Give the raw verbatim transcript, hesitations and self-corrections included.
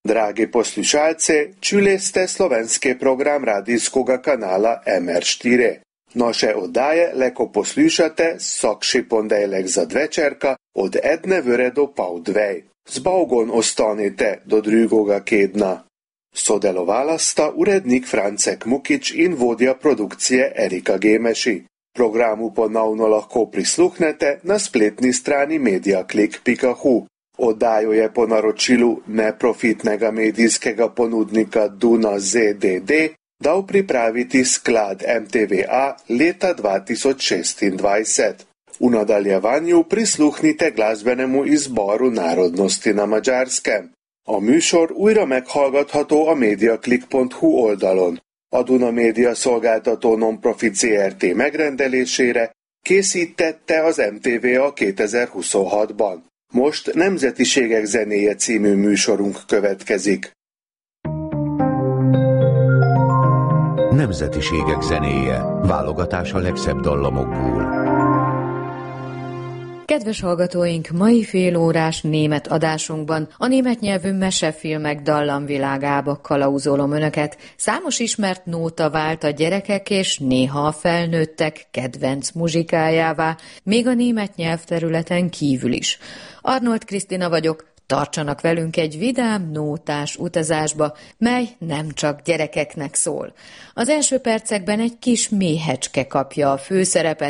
Dragi poslušalci, čuli ste slovenski program radijskega kanala M R štiri. Naše oddaje lahko poslušate vsakši ponedeljek zvečerka od ene ure do pol dvej. Z Bogom ostanite do drugega kedna. Sodelovala sta urednik Francek Mukič in vodja produkcije Erika Gemeši. Programu ponovno lahko prisluhnete na spletni strani mediaklik pika hu. Oddajo je po naročilu neprofitnega medijskega ponudnika Duna Z D D dal pripraviti sklad M T V A leta dva tisoč šestindvajset. V nadaljevanju prisluhnite glasbenemu izboru narodnosti na Maďarskem. A műsor újra meghallgatható a mediaklik pont hu oldalon. A Duna Média szolgáltató non-profit zé er té megrendelésére készítette az M T V A kétezer-huszonhatban. Most Nemzetiségek zenéje című műsorunk következik. Nemzetiségek zenéje. Válogatás a legszebb dallamokból. Kedves hallgatóink, mai félórás német adásunkban a német nyelvű mesefilmek dallamvilágába kalauzolom önöket. Számos ismert nóta vált a gyerekek és néha a felnőttek kedvenc muzsikájává, még a német nyelvterületen kívül is. Arnold Krisztina vagyok, tartsanak velünk egy vidám, nótás utazásba, mely nem csak gyerekeknek szól. Az első percekben egy kis méhecske kapja a főszerepet,